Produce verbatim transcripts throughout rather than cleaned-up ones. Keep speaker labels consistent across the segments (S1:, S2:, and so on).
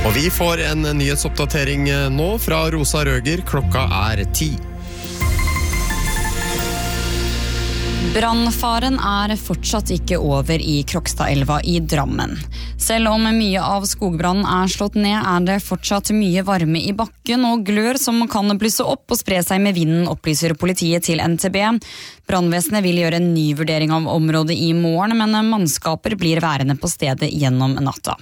S1: Og vi får en nyhetsoppdatering nå fra Rosa Røger. Klokka er ti.
S2: Brannfaren er fortsatt ikke over i Krokstadelva i Drammen. Selv om mye av skogbrannen er slått ned, er det fortsatt mye varme i bakken og glør som kan blusse opp og spre seg med vinden, opplyser politiet til N T B. Brannvesenet vil gjøre en ny vurdering av området i morgen, men mannskaper blir værende på stedet gjennom natta.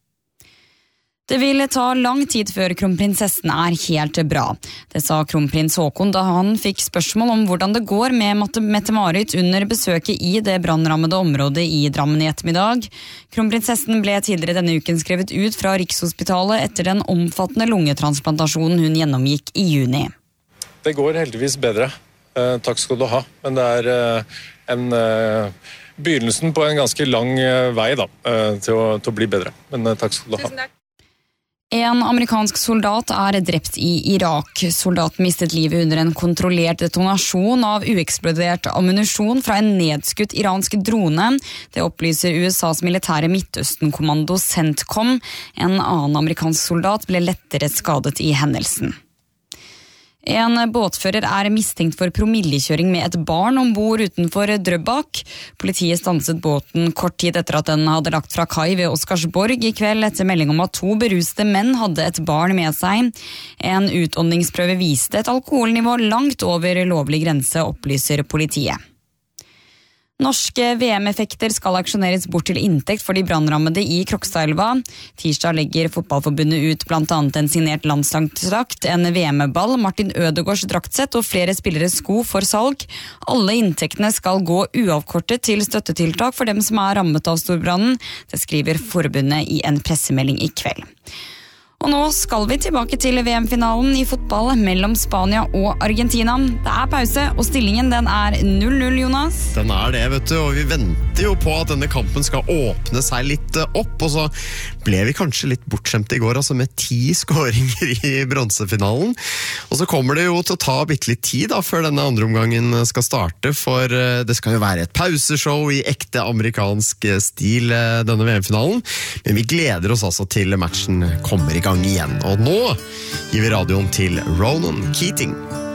S2: Det vil ta lang tid før kronprinsessen er helt bra. Det sa kronprins Haakon da han fikk spørsmål om hvordan det går med Mette-Marit under besøket i det brannrammede området i Drammen i ettermiddag. Kronprinsessen ble tidligere denne uken skrevet ut fra Rikshospitalet etter den omfattende lungetransplantasjonen hun gjennomgikk i juni.
S3: Det går heldigvis bedre. Eh, takk skal du ha. Men det er eh, en eh, begynnelsen på en ganske lang eh, vei da, eh, til, å, til å bli bedre. Men eh, takk skal du ha.
S2: En amerikansk soldat er drept i Irak. Soldaten mistet livet under en kontrollert detonasjon av ueksplodert ammunisjon fra en nedskutt iransk drone. Det opplyser U S A's militære Midtøsten-kommando CENTCOM. En annen amerikansk soldat ble lettere skadet i hendelsen. En båtfører er mistenkt for promillekjøring med et barn ombord utenfor Drøbak. Politiet stanset båten kort tid etter at den hadde lagt fra kai ved Oscarsborg i kveld etter melding om at to beruste menn hadde et barn med seg. En utåndingsprøve viste et alkoholnivå langt over lovlig grense, opplyser politiet. Norske V M-effekter skal aksjoneres bort til inntekt for de brannrammede i Krokstadelva. Tirsdag legger fotballforbundet ut blant annet en signert landslagsdrakt, en V M-ball, Martin Ødegaards draktsett og flere spilleres sko for salg. Alle inntektene skal gå uavkortet til støttetiltak for dem som er rammet av storbrannen. Det skriver forbundet i en pressemelding i kveld. Og nå skal vi tilbake til V M-finalen i fotball mellom Spania og Argentina. Det er pause, og stillingen den er null null, Jonas.
S1: Den er det, vet du, og vi venter jo på at denne kampen skal åpne seg litt opp, og så ble vi kanskje litt bortskjemt i går, altså med ti skåringer i bronsefinalen. Og så kommer det jo til å ta bitte litt tid da, før denne andre omgangen skal starte, for det skal jo være et pauseshow i ekte amerikansk stil denne V M-finalen. Men vi gleder oss altså til matchen kommer i gang igjen. Og nå gir vi radioen til Ronan Keating.